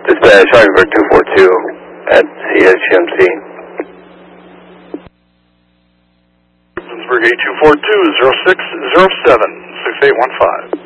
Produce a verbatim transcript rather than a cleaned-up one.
Dispatch, Heidelberg two four two at C H M C. Heidelberg eight two four two, zero six zero seven, six eight one five.